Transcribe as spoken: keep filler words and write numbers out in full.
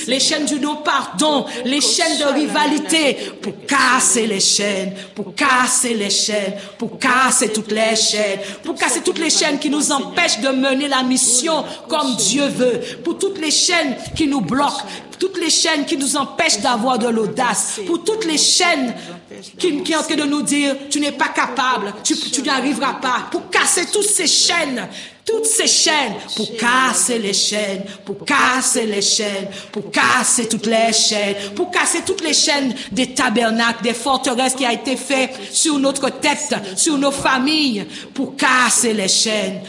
les chaînes du non-pardon, les chaînes de rivalité, pour casser les chaînes, pour casser les chaînes, pour casser toutes les chaînes, pour casser toutes les chaînes qui nous empêchent de mener la mission comme Dieu veut, pour toutes les chaînes qui nous bloquent, toutes les chaînes qui nous empêchent d'avoir de l'audace, pour toutes les chaînes qui, qui sont en train de nous dire tu n'es pas capable, tu, tu n'y arriveras pas, pour casser toutes ces chaînes, toutes ces chaînes, pour casser les chaînes, pour casser les chaînes, pour casser toutes les chaînes, pour casser toutes les chaînes des tabernacles, des forteresses qui a été fait sur notre tête, sur nos familles, pour casser les chaînes,